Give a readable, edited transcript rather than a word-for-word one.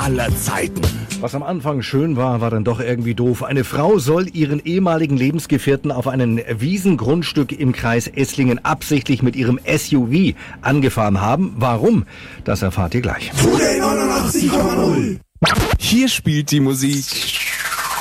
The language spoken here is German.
aller Zeiten. Was am Anfang schön war, war dann doch irgendwie doof. Eine Frau soll ihren ehemaligen Lebensgefährten auf einem Wiesengrundstück im Kreis Esslingen absichtlich mit ihrem SUV angefahren haben. Warum? Das erfahrt ihr gleich. Hier spielt die Musik